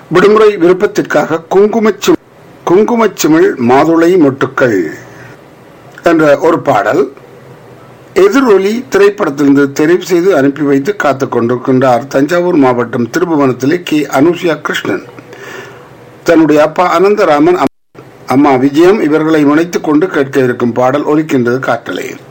விடுமுறை விருப்பத்திற்காக குங்குமச்சிமிழ் மாதுளை மொட்டுக்கள் என்ற ஒரு பாடல் எதிரொலி திரைப்படத்திலிருந்து தெரிவு செய்து அனுப்பி வைத்து காத்துக் கொண்டிருக்கின்றார் தஞ்சாவூர் மாவட்டம் திருபுவனத்திலே கே அனுஷியா கிருஷ்ணன். தன்னுடைய அப்பா அனந்தராமன், அம்மா விஜயம் இவர்களை முனைத்துக் கொண்டு கேட்க இருக்கும் பாடல் ஒலிக்கின்றது காற்றலையில்.